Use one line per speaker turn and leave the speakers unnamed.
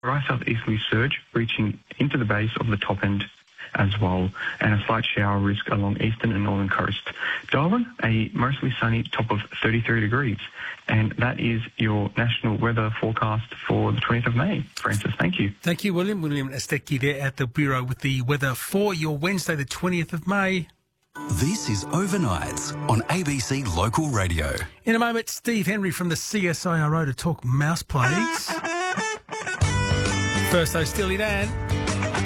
Dry southeasterly surge reaching into the base of the top end as well, and a slight shower risk along eastern and northern coast. Darwin, a mostly sunny top of 33 degrees. And that is your national weather forecast for the 20th of May. Francis, thank you.
Thank you, William. William Astecki there at the Bureau with the weather for your Wednesday, the 20th of May.
This is Overnights on ABC Local Radio.
In a moment, Steve Henry from the CSIRO to talk mouse plagues. First, though, Steely Dan.